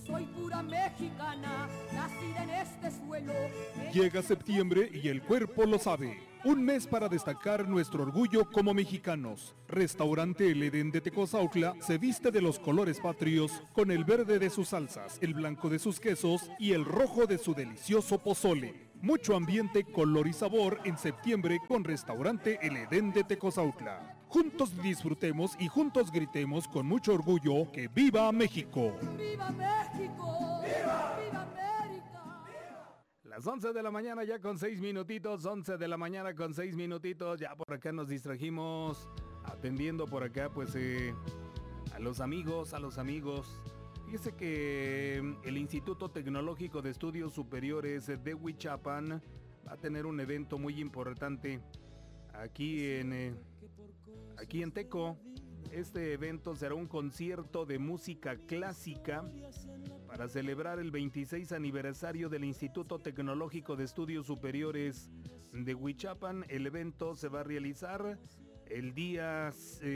soy pura mexicana, nacida en este suelo. Llega septiembre y el cuerpo lo sabe. Un mes para destacar nuestro orgullo como mexicanos. Restaurante El Edén de Tecozautla se viste de los colores patrios con el verde de sus salsas, el blanco de sus quesos y el rojo de su delicioso pozole. Mucho ambiente, color y sabor en septiembre con Restaurante El Edén de Tecozautla. Juntos disfrutemos y juntos gritemos con mucho orgullo que ¡viva México! ¡Viva México! ¡Viva! ¡Viva América! Las 11 de la mañana ya con 6 minutitos, 11 de la mañana con 6 minutitos, ya por acá nos distrajimos atendiendo por acá pues a los amigos. Fíjese que el Instituto Tecnológico de Estudios Superiores de Huichapan va a tener un evento muy importante aquí en Teco. Este evento será un concierto de música clásica para celebrar el 26 aniversario del Instituto Tecnológico de Estudios Superiores de Huichapan. El evento se va a realizar el día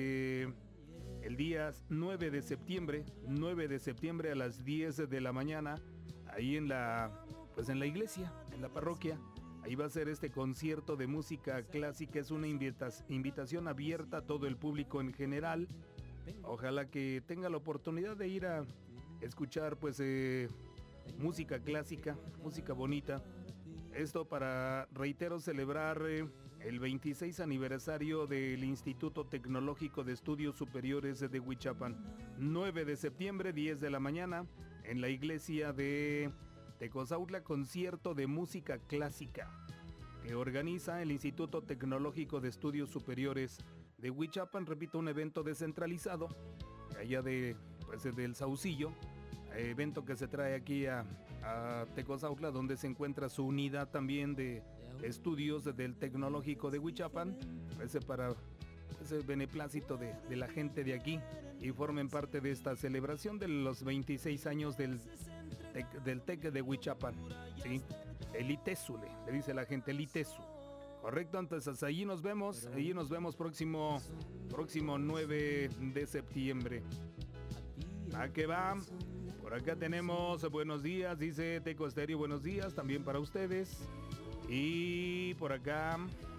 9 de septiembre a las 10 de la mañana, ahí en la iglesia, en la parroquia. Ahí va a ser este concierto de música clásica. Es una invitación abierta a todo el público en general. Ojalá que tenga la oportunidad de ir a escuchar pues música clásica, música bonita. Esto para, reitero, celebrar el 26 aniversario del Instituto Tecnológico de Estudios Superiores de Huichapan. 9 de septiembre, 10 de la mañana, en la iglesia de Tecozautla, concierto de música clásica que organiza el Instituto Tecnológico de Estudios Superiores de Huichapan. Repito, un evento descentralizado allá del Saucillo, evento que se trae aquí a Tecozautla, donde se encuentra su unidad también de estudios del Tecnológico de Huichapan, para ese beneplácito de la gente de aquí, y formen parte de esta celebración de los 26 años del TEC de Huichapan, ¿sí? El ITESU, le dice la gente, el ITESU. Correcto, entonces allí nos vemos próximo 9 de septiembre. ¿A qué va? Por acá tenemos buenos días, dice Teco Estéreo, buenos días también para ustedes. Y por acá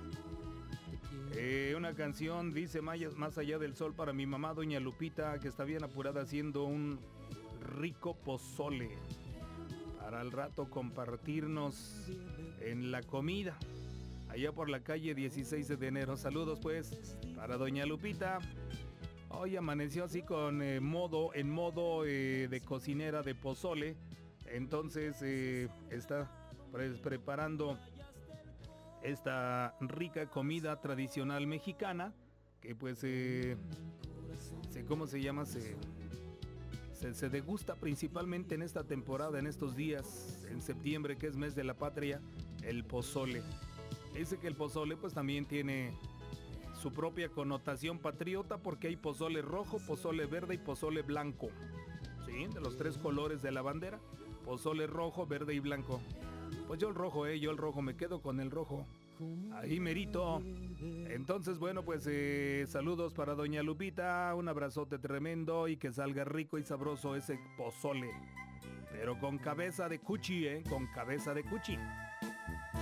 una canción, dice Más allá del sol, para mi mamá doña Lupita, que está bien apurada haciendo un rico pozole para al rato compartirnos en la comida allá por la calle 16 de enero. Saludos pues para doña Lupita. Hoy amaneció así con en modo de cocinera de pozole. Entonces está preparando esta rica comida tradicional mexicana que pues ¿cómo se llama? Se degusta principalmente en esta temporada, en estos días, en septiembre, que es mes de la patria, el pozole. Dice que el pozole pues también tiene su propia connotación patriota, porque hay pozole rojo, pozole verde y pozole blanco, ¿sí? De los 3 colores de la bandera, pozole rojo, verde y blanco. Pues yo el rojo me quedo con el rojo. Ahí merito. Entonces, bueno, pues saludos para doña Lupita, un abrazote tremendo y que salga rico y sabroso ese pozole. Pero con cabeza de cuchi, con cabeza de cuchi.